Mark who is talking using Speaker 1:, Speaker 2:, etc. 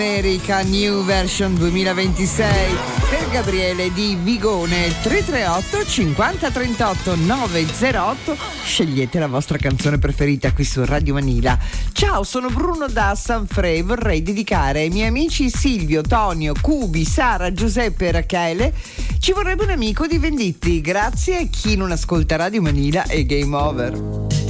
Speaker 1: America New Version 2026 per Gabriele di Vigone. 338 50 38 908. Scegliete la vostra canzone preferita qui su Radio Manila. Ciao, sono Bruno da Sanfray. Vorrei dedicare ai miei amici Silvio, Tonio, Cubi, Sara, Giuseppe e Rachele. Ci vorrebbe un amico di Venditti. Grazie. Chi non ascolta Radio Manila è game over.